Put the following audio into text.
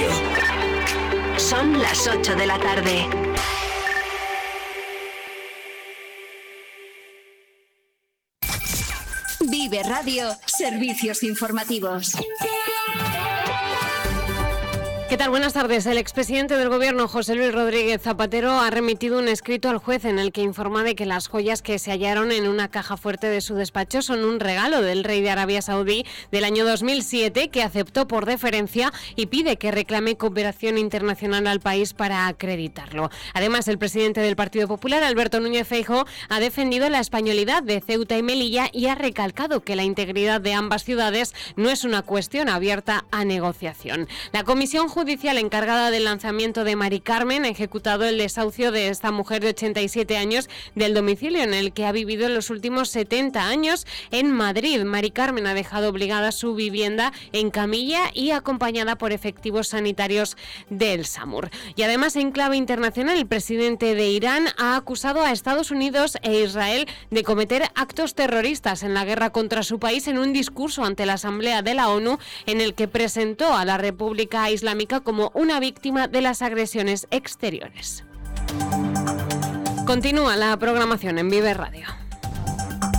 Radio. Son las 8 de la tarde. Vive Radio, servicios informativos. ¿Qué tal? Buenas tardes. El expresidente del Gobierno, José Luis Rodríguez Zapatero, ha remitido un escrito al juez en el que informa de que las joyas que se hallaron en una caja fuerte de su despacho son un regalo del rey de Arabia Saudí del año 2007, que aceptó por deferencia y pide que reclame cooperación internacional al país para acreditarlo. Además, el presidente del Partido Popular, Alberto Núñez Feijóo, ha defendido la españolidad de Ceuta y Melilla y ha recalcado que la integridad de ambas ciudades no es una cuestión abierta a negociación. La Comisión Judicial encargada del lanzamiento de Mari Carmen ha ejecutado el desahucio de esta mujer de 87 años del domicilio en el que ha vivido en los últimos 70 años en Madrid. Mari Carmen ha dejado obligada su vivienda en camilla y acompañada por efectivos sanitarios del SAMUR. Y además, en clave internacional, el presidente de Irán ha acusado a Estados Unidos e Israel de cometer actos terroristas en la guerra contra su país en un discurso ante la Asamblea de la ONU en el que presentó a la República Islámica como una víctima de las agresiones exteriores. Continúa la programación en Vive Radio.